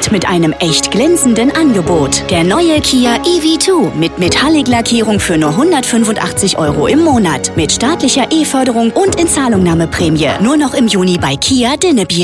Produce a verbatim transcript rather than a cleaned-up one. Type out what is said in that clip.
Jetzt mit einem echt glänzenden Angebot. Der neue Kia E V zwei mit Metallic-Lackierung für nur hundertfünfundachtzig Euro im Monat. Mit staatlicher E-Förderung und Inzahlungnahmeprämie. Nur noch im Juni bei Kia Dinnebier.